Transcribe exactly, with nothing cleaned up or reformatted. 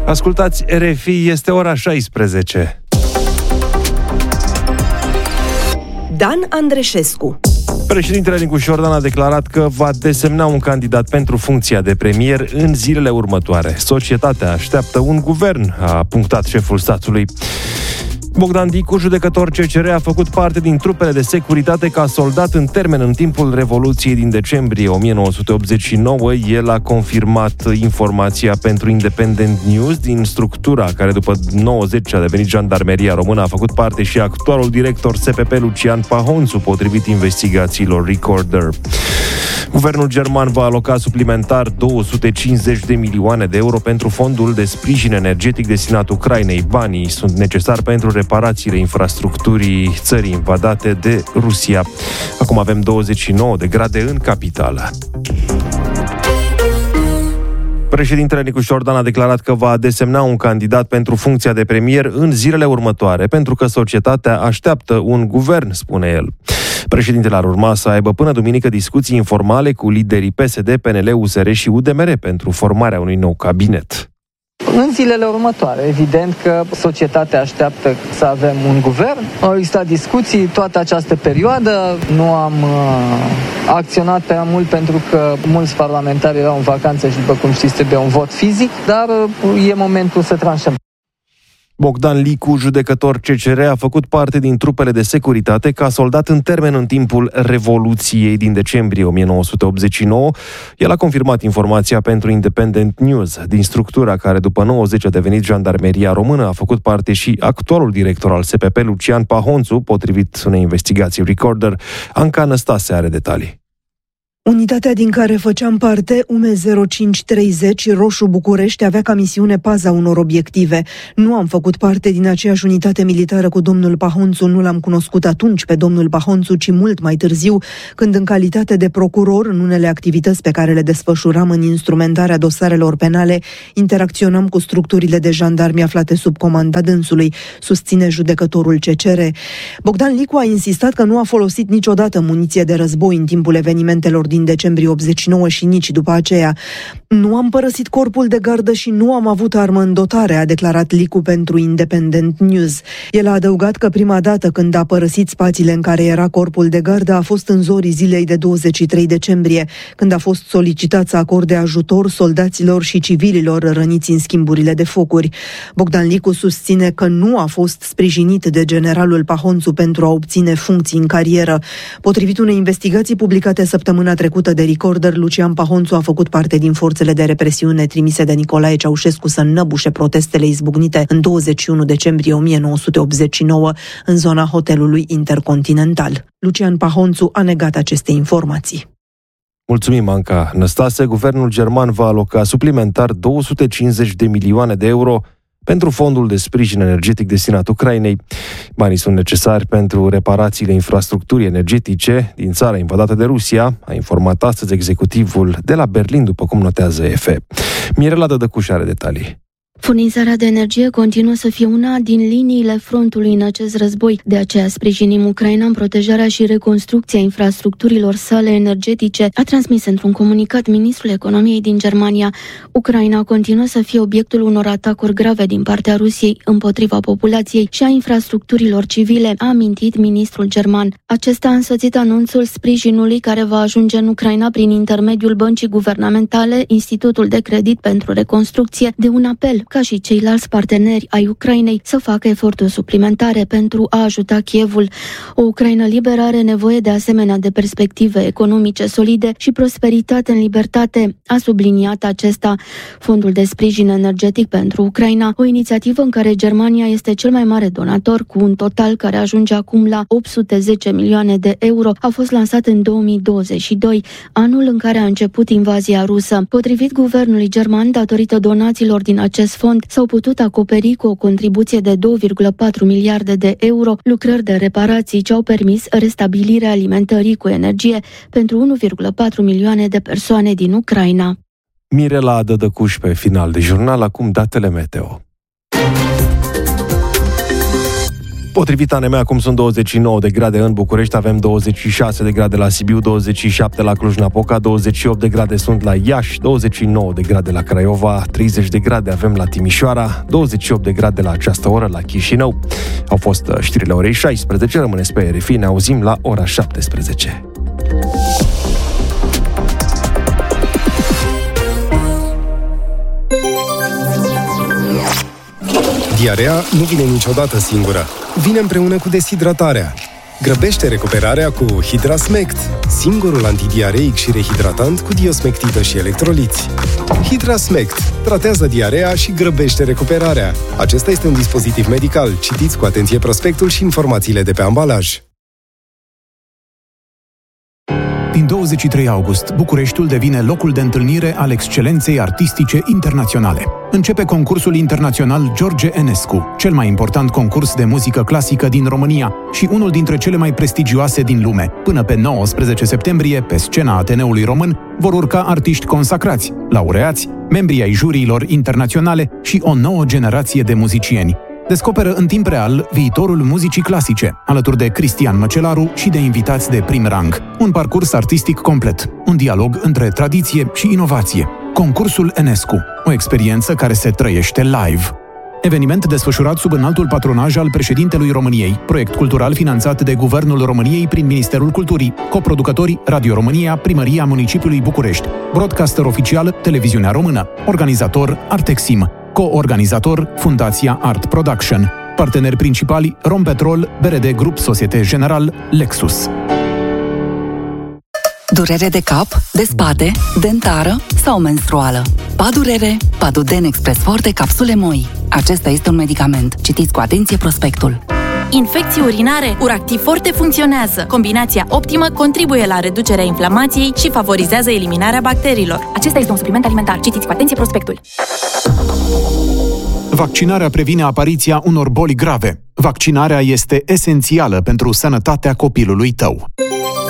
Ascultați R F I, este ora șaisprezece. Dan Andreșescu. Președintele Nicu Șordan a declarat că va desemna un candidat pentru funcția de premier în zilele următoare. Societatea așteaptă un guvern, a punctat șeful statului. Bogdan Dicu, judecător C C R, a făcut parte din trupele de securitate ca soldat în termen în timpul Revoluției din decembrie o mie nouă sute optzeci și nouă. El a confirmat informația pentru Independent News. Din structura care după nouăzeci a devenit Jandarmeria Română a făcut parte și actualul director S P P Lucian Pahonțu, potrivit investigațiilor Recorder. Guvernul german va aloca suplimentar două sute cincizeci de milioane de euro pentru fondul de sprijin energetic destinat Ucrainei. Banii sunt necesari pentru reparațiile infrastructurii țării invadate de Rusia. Acum avem douăzeci și nouă de grade în capitală. Președintele Nicu Șordan a declarat că va desemna un candidat pentru funcția de premier în zilele următoare, pentru că societatea așteaptă un guvern, spune el. Președintele ar urma să aibă până duminică discuții informale cu liderii P S D, P N L, U S R și U D M R pentru formarea unui nou cabinet. În zilele următoare, evident că societatea așteaptă să avem un guvern. Au existat discuții toată această perioadă. Nu am uh, acționat prea mult pentru că mulți parlamentari erau în vacanță și, după cum știți, trebuie un vot fizic, dar uh, e momentul să tranșăm. Bogdan Licu, judecător C C R, a făcut parte din trupele de securitate ca soldat în termen în timpul Revoluției din decembrie o mie nouă sute optzeci și nouă. El a confirmat informația pentru Independent News. Din structura care după nouăzeci a devenit Jandarmeria Română a făcut parte și actualul director al S P P Lucian Pahonțu, potrivit unei investigații Recorder. Anca Năstase are detalii. Unitatea din care făceam parte, U M zero cinci treizeci Roșu București, avea ca misiune paza unor obiective. Nu am făcut parte din aceeași unitate militară cu domnul Pahonțu, nu l-am cunoscut atunci pe domnul Pahonțu, ci mult mai târziu, când în calitate de procuror, în unele activități pe care le desfășuram în instrumentarea dosarelor penale, interacționam cu structurile de jandarmi aflate sub comanda dânsului, susține judecătorul C C R. Bogdan Licu a insistat că nu a folosit niciodată muniție de război în timpul evenimentelor din din decembrie optzeci și nouă și nici după aceea. Nu am părăsit corpul de gardă și nu am avut armă în dotare, a declarat Licu pentru Independent News. El a adăugat că prima dată când a părăsit spațiile în care era corpul de gardă a fost în zorii zilei de douăzeci și trei decembrie, când a fost solicitat să acorde ajutor soldaților și civililor răniți în schimburile de focuri. Bogdan Licu susține că nu a fost sprijinit de generalul Pahonțu pentru a obține funcții în carieră. Potrivit unei investigații publicate săptămâna trecută de Recorder, Lucian Pahonțu a făcut parte din forțele de represiune trimise de Nicolae Ceaușescu să înnăbușe protestele izbucnite în douăzeci și unu decembrie o mie nouă sute optzeci și nouă în zona hotelului Intercontinental. Lucian Pahonțu a negat aceste informații. Mulțumim, Anca Năstase. Guvernul german va aloca suplimentar două sute cincizeci de milioane de euro pentru fondul de sprijin energetic destinat Ucrainei. Banii sunt necesari pentru reparațiile infrastructurii energetice din țara invadată de Rusia, a informat astăzi executivul de la Berlin, după cum notează E F. Mirela Dădăcuș are detalii. Furnizarea de energie continuă să fie una din liniile frontului în acest război. De aceea sprijinim Ucraina în protejarea și reconstrucția infrastructurilor sale energetice, a transmis într-un comunicat ministrul economiei din Germania. Ucraina continuă să fie obiectul unor atacuri grave din partea Rusiei împotriva populației și a infrastructurilor civile, a amintit ministrul german. Acesta a însoțit anunțul sprijinului care va ajunge în Ucraina prin intermediul băncii guvernamentale, Institutul de Credit pentru Reconstrucție, de un apel ca și ceilalți parteneri ai Ucrainei să facă eforturi suplimentare pentru a ajuta Kievul. O Ucraina liberă are nevoie de asemenea de perspective economice solide și prosperitate în libertate, a subliniat acesta. Fondul de sprijin energetic pentru Ucraina, o inițiativă în care Germania este cel mai mare donator, cu un total care ajunge acum la opt sute zece milioane de euro, a fost lansat în două mii douăzeci și doi, anul în care a început invazia rusă. Potrivit guvernului german, datorită donațiilor din acest fond, s-au putut acoperi cu o contribuție de două virgulă patru miliarde de euro lucrări de reparații ce au permis restabilirea alimentării cu energie pentru unu virgulă patru milioane de persoane din Ucraina. Mirela Dădăcuș pe final de jurnal, acum datele meteo. Potrivit A N M, acum sunt douăzeci și nouă de grade în București, avem douăzeci și șase de grade la Sibiu, douăzeci și șapte la Cluj-Napoca, douăzeci și opt de grade sunt la Iași, douăzeci și nouă de grade la Craiova, treizeci de grade avem la Timișoara, douăzeci și opt de grade la această oră la Chișinău. Au fost știrile orei șaisprezece, rămâneți pe R F I, ne auzim la ora șaptesprezece. Diarea nu vine niciodată singură. Vine împreună cu deshidratarea. Grăbește recuperarea cu Hidrasmect, singurul antidiareic și rehidratant cu diosmectidă și electroliți. Hidrasmect tratează diarea și grăbește recuperarea. Acesta este un dispozitiv medical. Citiți cu atenție prospectul și informațiile de pe ambalaj. Din douăzeci și trei august, Bucureștiul devine locul de întâlnire al excelenței artistice internaționale. Începe concursul internațional George Enescu, cel mai important concurs de muzică clasică din România și unul dintre cele mai prestigioase din lume. Până pe nouăsprezece septembrie, pe scena Ateneului Român, vor urca artiști consacrați, laureați, membrii ai juriilor internaționale și o nouă generație de muzicieni. Descoperă în timp real viitorul muzicii clasice, alături de Cristian Măcelaru și de invitați de prim rang. Un parcurs artistic complet, un dialog între tradiție și inovație. Concursul Enescu, o experiență care se trăiește live. Eveniment desfășurat sub înaltul patronaj al președintelui României, proiect cultural finanțat de Guvernul României prin Ministerul Culturii, coproducători Radio România, Primăria Municipiului București, broadcaster oficial Televiziunea Română, organizator Artexim, co-organizator Fundația Art Production, parteneri principali Rompetrol, B R D Grup Societe General, Lexus. Durere de cap, de spate, dentară sau menstruală. Padurere, Paduden Express Forte capsule moi. Acesta este un medicament. Citiți cu atenție prospectul. Infecții urinare, Uractiv Forte funcționează. Combinația optimă contribuie la reducerea inflamației și favorizează eliminarea bacteriilor. Acesta este un supliment alimentar. Citiți cu atenție prospectul. Vaccinarea previne apariția unor boli grave. Vaccinarea este esențială pentru sănătatea copilului tău.